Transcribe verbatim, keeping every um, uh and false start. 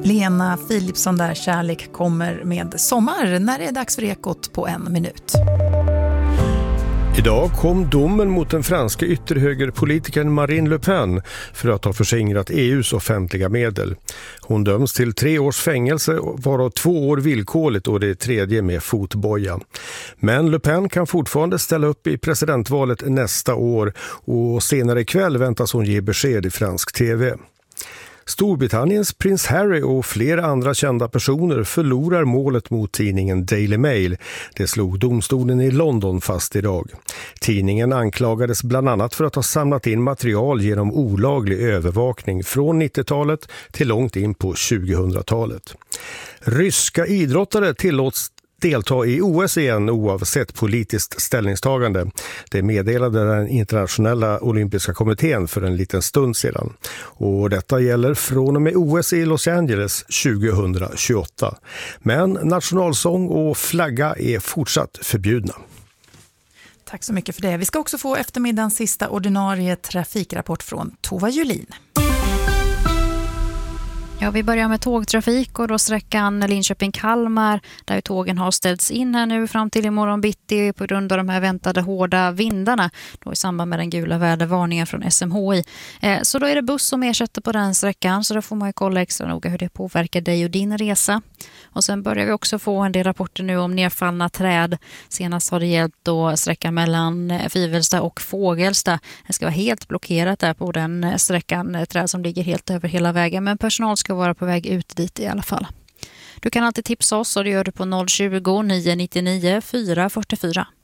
Lena Philipsson där, Kärlek kommer med sommar när det är dags för Ekot på en minut. Idag kom domen mot den franska ytterhögerpolitikern Marine Le Pen för att ha förskingrat E U:s offentliga medel. Hon döms till tre års fängelse, varav två år villkorligt och det tredje med fotboja. Men Le Pen kan fortfarande ställa upp i presidentvalet nästa år och senare ikväll väntas hon ge besked i fransk tv. Storbritanniens prins Harry och flera andra kända personer förlorar målet mot tidningen Daily Mail. Det slog domstolen i London fast idag. Tidningen anklagades bland annat för att ha samlat in material genom olaglig övervakning från nittiotalet till långt in på tjugohundratalet. Ryska idrottare tillåts delta i O S igen oavsett politiskt ställningstagande. Det meddelade den internationella olympiska kommittén för en liten stund sedan. Och detta gäller från och med O S i Los Angeles tjugohundratjugoåtta. Men nationalsång och flagga är fortsatt förbjudna. Tack så mycket för det. Vi ska också få eftermiddagens sista ordinarie trafikrapport från Tova Julin. Ja, vi börjar med tågtrafik och då sträckan Linköping-Kalmar där tågen har ställts in här nu fram till imorgon bitti på grund av de här väntade hårda vindarna då i samband med den gula vädervarningen från S M H I. Eh, så då är det buss som ersätter på den sträckan, så då får man ju kolla extra noga hur det påverkar dig och din resa. Och sen börjar vi också få en del rapporter nu om nedfallna träd. Senast har det gällt då sträckan mellan Fivelsta och Fågelsta. Det ska vara helt blockerat där på den sträckan, träd som ligger helt över hela vägen, men personal ska vara på väg ut dit i alla fall. Du kan alltid tipsa oss och det gör du på noll tjugo, nio nio nio, fyra fyra fyra.